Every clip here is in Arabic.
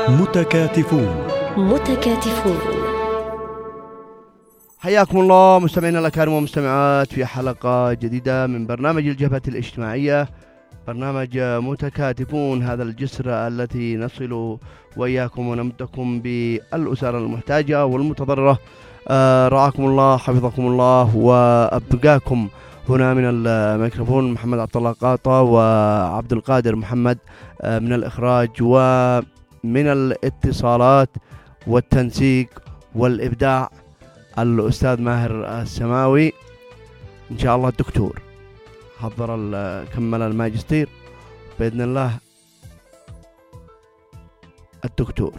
متكاتفون. حياكم الله مستمعينا الأكارم ومستمعات في حلقة جديدة من برنامج الجبهة الاجتماعية، برنامج متكاتفون، هذا الجسر التي نصل وإياكم ونمدكم بالأسر المحتاجة والمتضررة. رعاكم الله، حفظكم الله وأبقاكم. هنا من الميكروفون محمد عبد الله قاطة وعبد القادر محمد من الإخراج، ومن الاتصالات والتنسيق والإبداع الأستاذ ماهر السماوي إن شاء الله. الدكتور حضر كمل الماجستير بإذن الله الدكتور.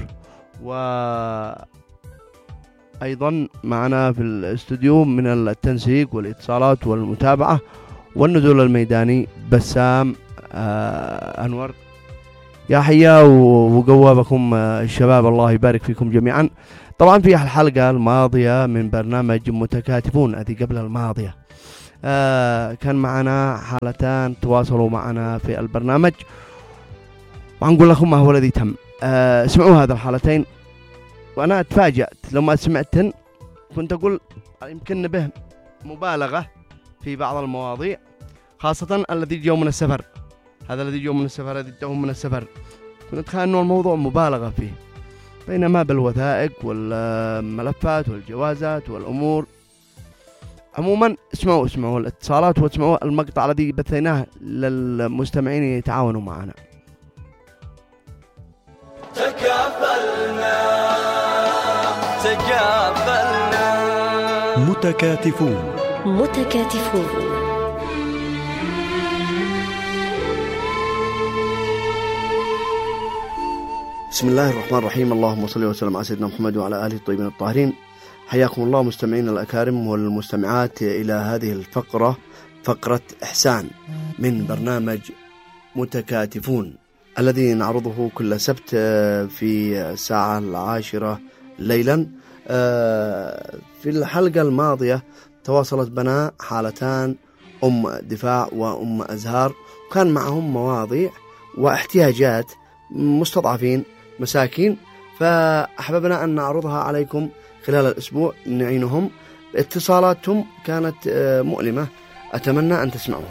وأيضا معنا في الاستوديو من التنسيق والاتصالات والمتابعة والنزول الميداني بسام أنور. يا حيا وقوابكم الشباب، الله يبارك فيكم جميعا. طبعا في الحلقة الماضية من برنامج متكاتفون، هذه قبل الماضية، كان معنا حالتان تواصلوا معنا في البرنامج، وعنقول لكم ما هو الذي تم. اسمعوا هذا الحالتين، وأنا اتفاجأت لما سمعتن. كنت أقول يمكن به مبالغة في بعض المواضيع، خاصة الذي جو من السفر. هذا الذي جو من السفر، الذي جاءهم من السفر، كنت أتخيل أنه الموضوع مبالغة فيه، بينما بالوثائق والملفات والجوازات والأمور. عموما اسمعوا الاتصالات واسمعوا المقطع الذي بثيناه للمستمعين يتعاونوا معنا. تكافلنا متكاتفون. بسم الله الرحمن الرحيم، اللهم صل وسلم على سيدنا محمد وعلى آله الطيبين الطاهرين. حياكم الله مستمعين الأكارم والمستمعات إلى هذه الفقرة، فقرة إحسان من برنامج متكاتفون، الذي نعرضه كل سبت في الساعة 10 ليلا. في الحلقة الماضية تواصلت بنا حالتان، أم دفاع وأم أزهار، وكان معهم مواضيع واحتياجات مستضعفين مساكين، فأحببنا أن نعرضها عليكم خلال الأسبوع، نعينهم. اتصالاتهم كانت مؤلمة، أتمنى أن تسمعون.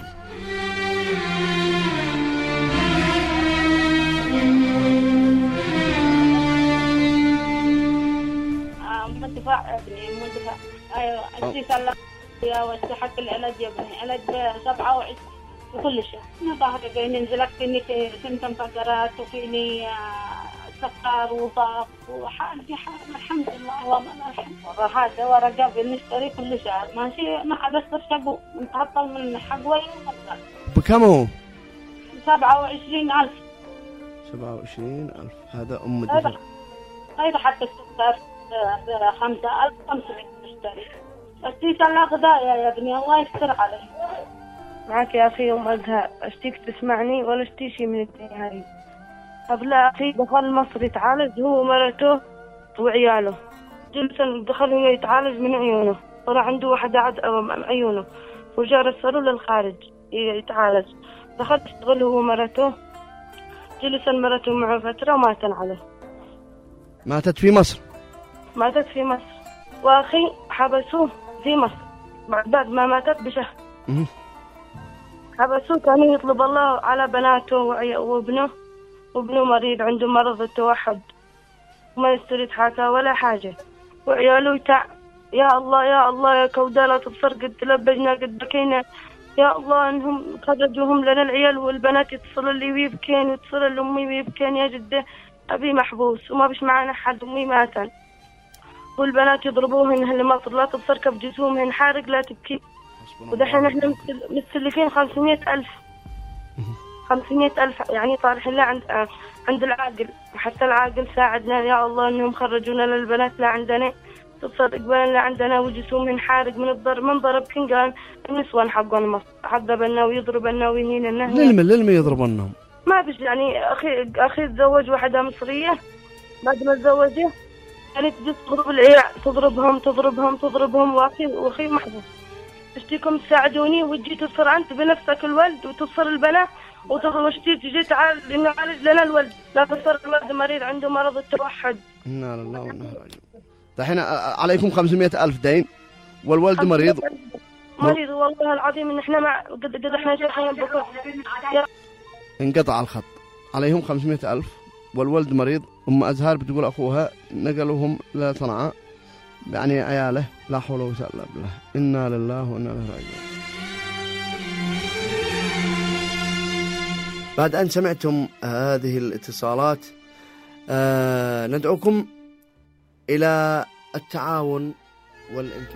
مدفع ايوه اديك الله يا واستحق العلاج يا ابني، علاج 27 وكل شيء. انا ظهري فيني نزلت، فيني سمتم فقرات، وفيني سكر وضغط وحالتي الحمد لله، اللهم الحمد. راحات ورقه بنشتري كل شهر، ماشي ما حد يصرف شقو، متعطل من حقوي. بكم هو؟ 27,000. 27,000. هذا أم دفاع. هذا حتى السكر 5,500 نشتري. اشتيك الله غذايا يا ابني، الله يستر علي. معك يا أخي أم أزهار، اشتيك تسمعني ولا اشتي شي من الدنيا هذه. قبل أخي دخل مصر يتعالج هو ومرته وعياله، جلسا دخل هو يتعالج من عيونه، طلع عنده واحدة عيونه، وجاء رسلوه للخارج يتعالج. دخل يشتغل هو ومرته، جلسا مرته معه فترة ومات عليه. ماتت في مصر. وأخي حبسوه في مصر بعد ما ماتت بشهر. حبسوه، كان يطلب الله على بناته وابنه مريض، عنده مرض التوحد، وما يستر يتحاكى ولا حاجة، وعياله يا الله يا كودالة تبصر قد تلبجنا قد بكينا، يا الله انهم خرجوهم لنا العيال والبنات، يتصل لي ويبكين ويتصل لأمي ويبكين، يا جدة أبي محبوس وما بش معنا حد، أمي ماتن، والبنات يضربوهن لمصر، لا تبصر كيف جسومهن حارق لا تبكي. ودحين احنا مستلفين 500,000 يعني طارحين لا عند العاقل، وحتى العاقل ساعدنا يا الله انهم خرجونا للبنات لا عندنا، تبصر اقبالنا لا عندنا، وجسومهن حارق من الضرب، من ضرب كنقان النسوان حقون مصر، عذبنا ويضربنا ويهيننا. للم يضربنهم ما بش يعني. اخي تزوج واحدة مصرية، بعد ما تزوجه يعني تجي تضرب العيال، تضربهم واخي محبوس. اشتيكم تساعدوني وتجي تبصر انت بنفسك الولد وتبصر البنات تجي تعال نعالج لنا الولد، لكن صار الولد مريض عنده مرض التوحد. إنا لله وإنا إليه راجعون. دحين عليكم 500,000 دين والولد مريض. مريض والله العظيم إن إحنا قد إحنا شايفين بكرة. انقطع الخط. عليهم 500,000 والولد مريض. أم أزهار بتقول أخوها نقلوهم لصنعاء يعني عياله. لا حول ولا قوة إلا بالله. إنا لله وإنا إليه راجعون. بعد أن سمعتم هذه الاتصالات ندعوكم إلى التعاون والإنفاق.